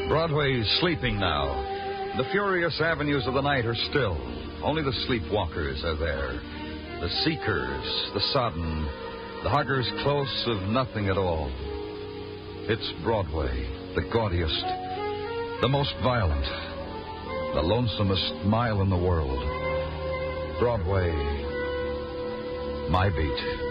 Broadway's sleeping now. The furious avenues of the night are still. Only the sleepwalkers are there. The seekers, the sodden, the huggers close of nothing at all. It's Broadway, the gaudiest, the most violent, the lonesomest mile in the world. Broadway, my beat.